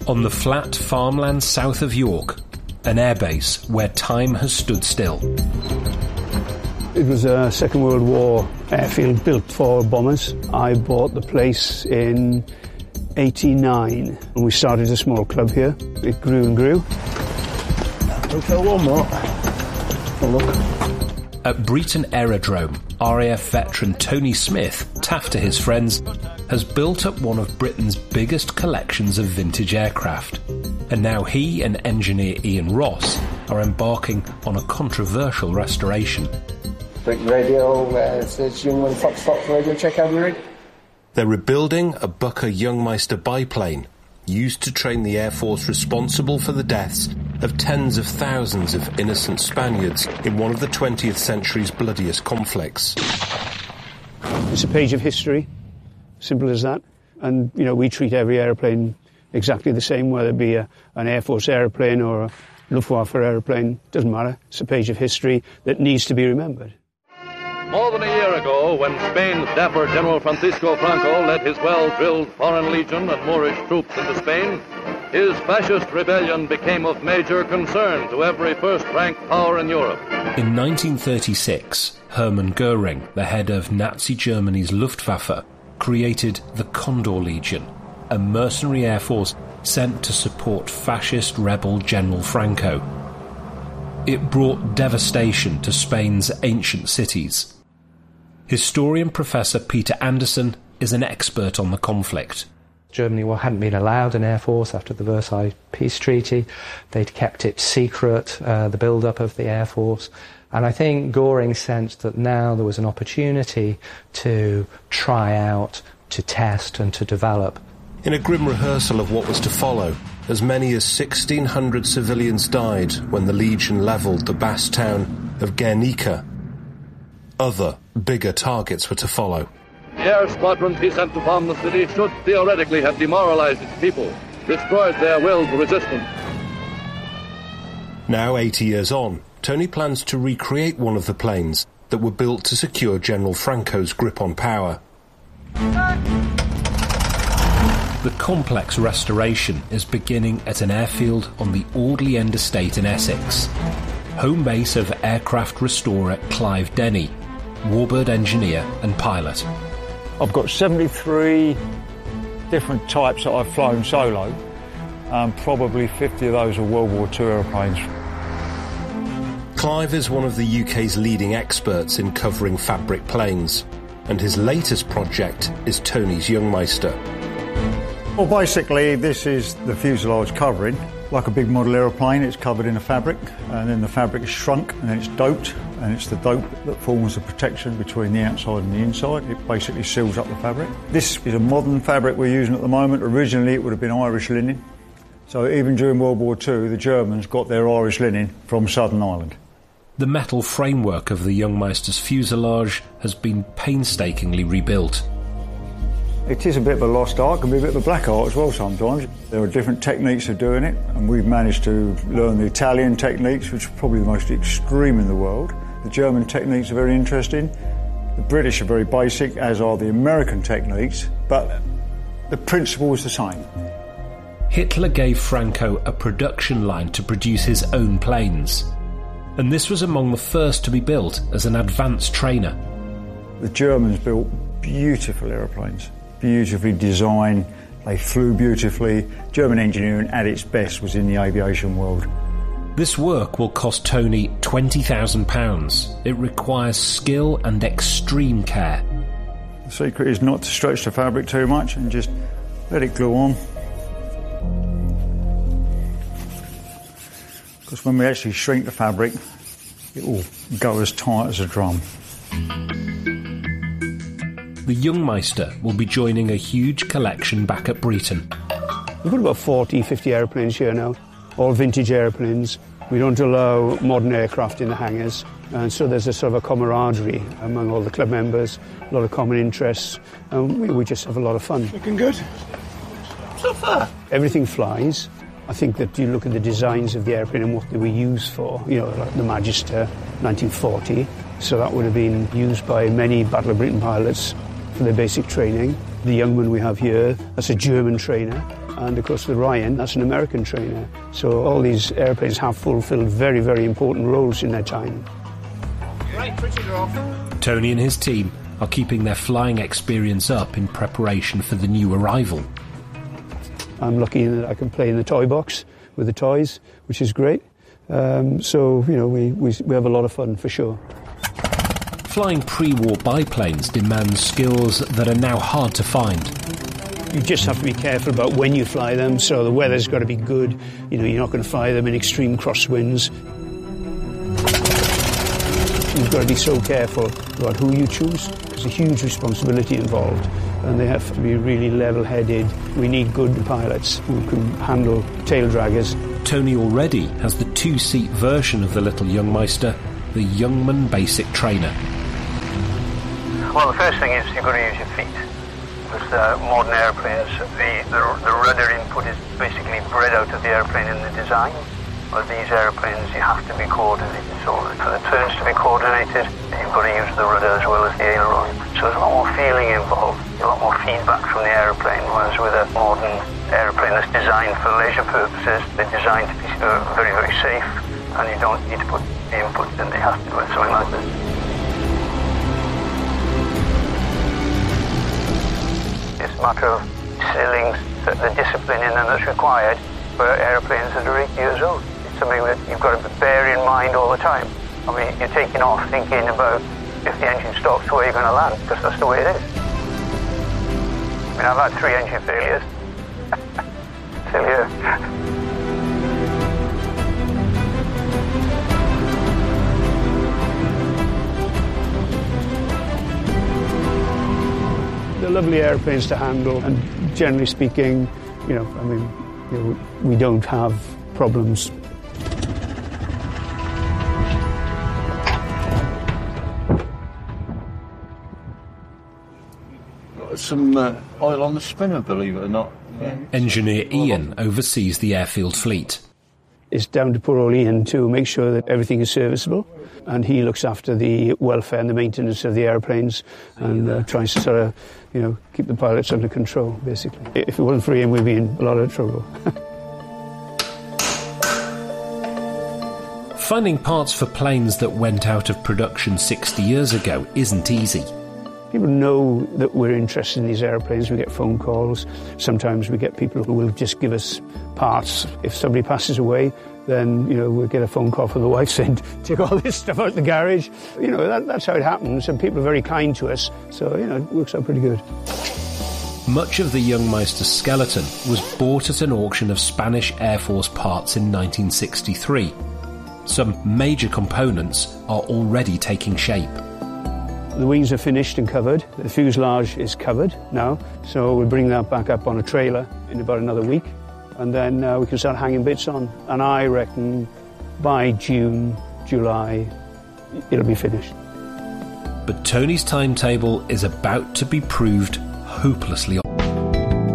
On the flat farmland south of York, an airbase where time has stood still. It was a Second World War airfield built for bombers. I bought the place in '89 and we started a small club here. It grew and grew. Hotel Walmart. Oh, look. At Breeton Aerodrome, RAF veteran Tony Smith, taffed to his friends, has built up one of Britain's biggest collections of vintage aircraft. And now he and engineer Ian Ross are embarking on a controversial restoration. Brick radio, says Youngman Fox radio, check out the rig. They're rebuilding a Bucker Youngmeister biplane, used to train the Air Force responsible for the deaths of tens of thousands of innocent Spaniards in one of the 20th century's bloodiest conflicts. It's a page of history, simple as that. And, you know, we treat every aeroplane exactly the same, whether it be an Air Force aeroplane or a Luftwaffe aeroplane. Doesn't matter. It's a page of history that needs to be remembered. More than a year ago, when Spain's dapper General Francisco Franco led his well-drilled Foreign Legion and Moorish troops into Spain, his fascist rebellion became of major concern to every first-rank power in Europe. In 1936, Hermann Goering, the head of Nazi Germany's Luftwaffe, created the Condor Legion, a mercenary air force sent to support fascist rebel General Franco. It brought devastation to Spain's ancient cities. Historian Professor Peter Anderson is an expert on the conflict. Germany hadn't been allowed an air force after the Versailles Peace Treaty. They'd kept it secret, the build-up of the air force. And I think Goring sensed that now there was an opportunity to try out, to test and to develop. In a grim rehearsal of what was to follow, as many as 1,600 civilians died when the Legion levelled the Basque town of Guernica. Other, bigger targets were to follow. The air squadrons he sent to bomb the city should theoretically have demoralized its people, destroyed their will to resistance. Now, 80 years on, Tony plans to recreate one of the planes that were built to secure General Franco's grip on power. The complex restoration is beginning at an airfield on the Audley End estate in Essex, home base of aircraft restorer Clive Denny, warbird engineer and pilot. I've got 73 different types that I've flown solo, and probably 50 of those are World War II aeroplanes. Clive is one of the UK's leading experts in covering fabric planes, and his latest project is Tony's Youngmeister. Well, basically, this is the fuselage covering. Like a big model aeroplane, it's covered in a fabric, and then the fabric is shrunk, and then it's doped, and it's the dope that forms the protection between the outside and the inside. It basically seals up the fabric. This is a modern fabric we're using at the moment. Originally, it would have been Irish linen. So even during World War II, the Germans got their Irish linen from Southern Ireland. The metal framework of the Youngmeister's fuselage has been painstakingly rebuilt. It is a bit of a lost art, can be a bit of a black art as well sometimes. There are different techniques of doing it, and we've managed to learn the Italian techniques, which are probably the most extreme in the world. The German techniques are very interesting. The British are very basic, as are the American techniques, but the principle is the same. Hitler gave Franco a production line to produce his own planes, and this was among the first to be built as an advanced trainer. The Germans built beautiful aeroplanes. Beautifully designed, they flew beautifully. German engineering at its best was in the aviation world. This work will cost Tony £20,000. It requires skill and extreme care. The secret is not to stretch the fabric too much and just let it glue on. Because when we actually shrink the fabric, it will go as tight as a drum. The Youngmeister will be joining a huge collection back at Breeton. We've got about 40, 50 aeroplanes here now, all vintage aeroplanes. We don't allow modern aircraft in the hangars, and so there's a sort of a camaraderie among all the club members, a lot of common interests, and we just have a lot of fun. Looking good. So far. Everything flies. I think that you look at the designs of the airplane and what they were used for, you know, like the Magister, 1940, so that would have been used by many Battle of Britain pilots for their basic training. The Youngman we have here, that's a German trainer. And of course the Ryan, that's an American trainer. So all these airplanes have fulfilled very, very important roles in their time. Right, bridges are off. Tony and his team are keeping their flying experience up in preparation for the new arrival. I'm lucky in that I can play in the toy box with the toys, which is great. So, you know, we have a lot of fun for sure. Flying pre-war biplanes demands skills that are now hard to find. You just have to be careful about when you fly them, so the weather's got to be good. You know, you're not going to fly them in extreme crosswinds. You've got to be so careful about who you choose. There's a huge responsibility involved, and they have to be really level-headed. We need good pilots who can handle tail draggers. Tony already has the two-seat version of the little Youngmeister, the Youngman Basic Trainer. Well, the first thing is you've got to use your feet. Because modern airplanes, the rudder input is basically bred out of the airplane in the design. With these airplanes, you have to be coordinated. So for the turns to be coordinated, you've got to use the rudder as well as the aileron. So there's a lot more feeling involved, a lot more feedback from the airplane, whereas with a modern airplane that's designed for leisure purposes, they're designed to be very, very safe, and you don't need to put the input in, they have to with something like this. It's a matter of instilling the discipline in them that's required for airplanes that are 8 years old. It's something that you've got to bear in mind all the time. I mean, you're taking off thinking about if the engine stops, where you're going to land, because that's the way it is. I mean, I've had 3 engine failures. Still here. They're lovely airplanes to handle, and generally speaking, you know, I mean, you know, we don't have problems. Got some oil on the spinner, believe it or not. Yeah. Engineer Ian oversees the airfield fleet. It's down to poor old Ian to make sure that everything is serviceable, and he looks after the welfare and the maintenance of the airplanes and tries to sort of, you know, keep the pilots under control, basically. If it wasn't for Ian, we'd be in a lot of trouble. Finding parts for planes that went out of production 60 years ago isn't easy. People know that we're interested in these airplanes. We get phone calls. Sometimes we get people who will just give us parts. If somebody passes away, then, you know, we'll get a phone call from the wife saying, take all this stuff out the garage. You know, that's how it happens, and people are very kind to us. So, you know, it works out pretty good. Much of the Youngmeister skeleton was bought at an auction of Spanish Air Force parts in 1963. Some major components are already taking shape. The wings are finished and covered. The fuselage is covered now, so we'll bring that back up on a trailer in about another week, and then we can start hanging bits on. And I reckon by June, July, it'll be finished. But Tony's timetable is about to be proved hopelessly